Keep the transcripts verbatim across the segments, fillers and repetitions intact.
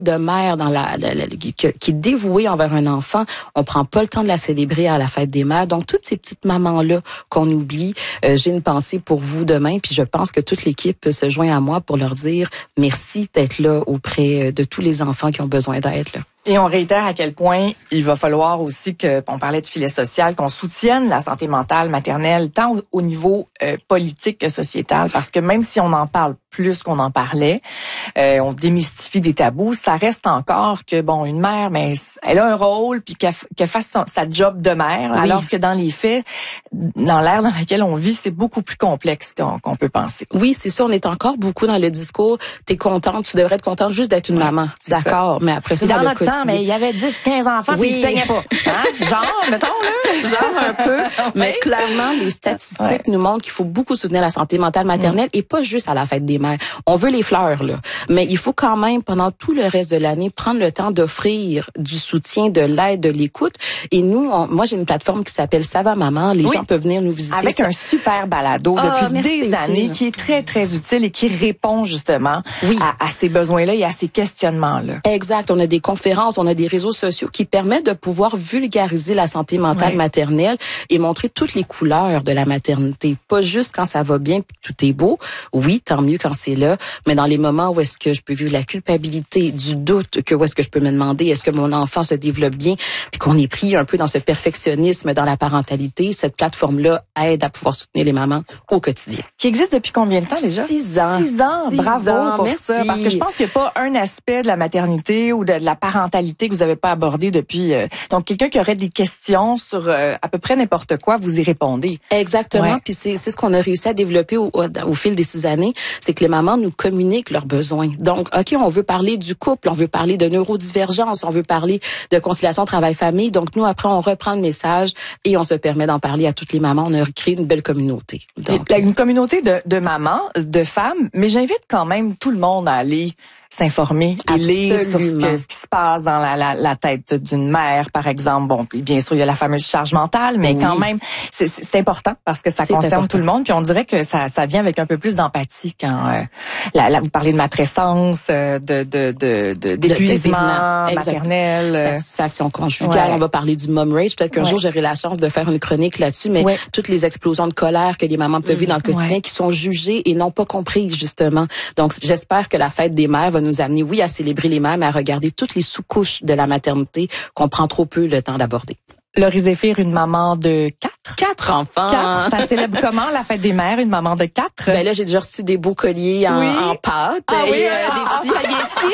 de mère dans la, la, la qui, qui est dévouée envers un enfant, on prend pas le temps de la célébrer à la fête des mères. Donc toutes ces petites mamans là qu'on oublie, euh, j'ai une pensée pour vous demain, puis je pense que toute l'équipe peut se joindre à moi pour leur dire merci d'être là auprès de tous les enfants qui ont besoin d'aide là. Et on réitère à quel point il va falloir aussi que, on parlait de filet social, qu'on soutienne la santé mentale maternelle, tant au, au niveau euh, politique que sociétal, parce que même si on en parle plus qu'on en parlait, euh, on démystifie des tabous, ça reste encore que, bon, une mère, mais elle a un rôle, puis qu'elle, qu'elle fasse son, sa job de mère, oui. Alors que dans les faits, dans l'ère dans laquelle on vit, c'est beaucoup plus complexe qu'on, qu'on peut penser. Oui, c'est ça, on est encore beaucoup dans le discours, t'es contente, tu devrais être contente juste d'être une ouais, maman, d'accord, ça. Mais après ça, dans, dans le notre quotidien, temps, mais il y avait dix, quinze enfants, oui. Puis ils se plaignaient pas. Hein? Genre, mettons, là. Genre un peu. Mais clairement, les statistiques ouais. nous montrent qu'il faut beaucoup soutenir la santé mentale maternelle mmh. et pas juste à la fête des mères. On veut les fleurs, là. Mais il faut quand même, pendant tout le reste de l'année, prendre le temps d'offrir du soutien, de l'aide, de l'écoute. Et nous, on, moi, j'ai une plateforme qui s'appelle Ça va maman. Les oui. gens peuvent venir nous visiter. Avec ça. Un super balado ah, depuis des merci, années qui est très, très utile et qui répond justement oui. à, à ces besoins-là et à ces questionnements-là. Exact. On a des conférences, on a des réseaux sociaux qui permettent de pouvoir vulgariser la santé mentale ouais. maternelle et montrer toutes les couleurs de la maternité. Pas juste quand ça va bien puis tout est beau. Oui, tant mieux quand c'est là, mais dans les moments où est-ce que je peux vivre la culpabilité, du doute, que où est-ce que je peux me demander est-ce que mon enfant se développe bien, puis qu'on est pris un peu dans ce perfectionnisme dans la parentalité, cette plateforme-là aide à pouvoir soutenir les mamans au quotidien. Qui existe depuis combien de temps déjà? Six ans. Six ans. Six Bravo ans, pour merci. ça. Parce que je pense qu'il n'y a pas un aspect de la maternité ou de, de la parentalité que vous n'avez pas abordé depuis. Euh, donc, quelqu'un qui aurait des questions sur euh, à peu près n'importe quoi, vous y répondez. Exactement. Ouais. Puis c'est, c'est ce qu'on a réussi à développer au, au, au fil des six années, c'est que les mamans nous communiquent leurs besoins. Donc, OK, on veut parler du couple, on veut parler de neurodivergence, on veut parler de conciliation travail-famille. Donc, nous, après, on reprend le message et on se permet d'en parler à toutes les mamans. On a créé une belle communauté. Donc, une communauté de, de mamans, de femmes, mais j'invite quand même tout le monde à aller s'informer et lire sur ce, que, ce qui se passe dans la, la, la tête d'une mère, par exemple. Bon, puis bien sûr, il y a la fameuse charge mentale, mais oui. quand même, c'est, c'est important parce que ça c'est concerne important. Tout le monde. Puis on dirait que ça, ça vient avec un peu plus d'empathie quand euh, la, la, vous parlez de matrescence, euh, de, de, de, de d'épuisement de, maternel, euh, satisfaction conjugale. Ouais. On va parler du mom rage. Peut-être qu'un ouais. jour j'aurai la chance de faire une chronique là-dessus, mais ouais. toutes les explosions de colère que les mamans peuvent vivre dans le quotidien, ouais. qui sont jugées et non pas comprises justement. Donc j'espère que la fête des mères va nous amener, oui, à célébrer les mères, mais à regarder toutes les sous-couches de la maternité qu'on prend trop peu le temps d'aborder. Laurie Zéphir, une maman de quatre. Quatre enfants. Quatre. Ça célèbre comment la fête des mères, une maman de quatre? Ben là, j'ai déjà reçu des beaux colliers en, oui. en pâte. Ah et oui, euh, en, des petits spaghettis.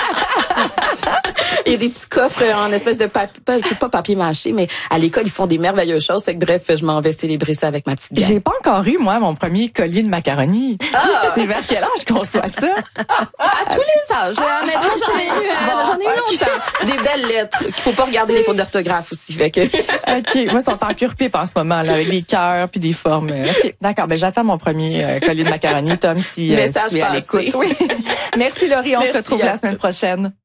Et des petits coffres en espèce de papier, pas, pas papier mâché, mais à l'école, ils font des merveilleuses choses. Fait que, bref, je m'en vais célébrer ça avec ma petite gang. J'ai pas encore eu, moi, mon premier collier de macaroni. Ah! C'est vers quel âge qu'on soit ça? À tous les âges. Honnêtement, j'en ai eu, euh, bon, j'en ai eu longtemps. Des belles lettres. Qu'il faut pas regarder les fautes d'orthographe aussi. Fait que. OK. Moi, ils sont en cure-pipe en ce moment, là, avec des cœurs puis des formes. OK. D'accord. Ben, j'attends mon premier euh, collier de macaroni, Tom, si euh, tu es à l'écoute. Oui. Merci, Laurie. On Merci se retrouve la semaine prochaine.